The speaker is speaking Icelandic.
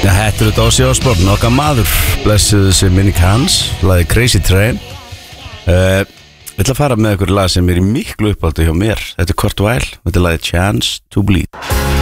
Þetta eru Ozzy Osbourne, okkar maður. Blessuðu sem minning hans, lagið Crazy Train. Ég ætla að fara með ykkur lag sem í miklu uppáldi hjá mér. Þetta Kurt Weill, þetta lagið Chance to Bleed.